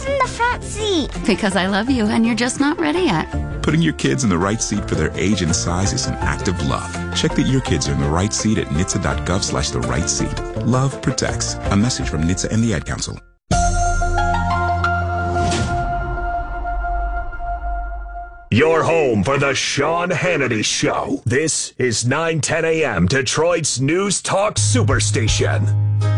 kid's in the front seat. Because I love you and you're just not ready yet. Putting your kids in the right seat for their age and size is an act of love. Check that your kids are in the right seat at nhtsa.gov/the right seat. Love protects. A message from NHTSA and the Ad Council. Your home for the Sean Hannity Show. This is 910 a.m. Detroit's News Talk Superstation.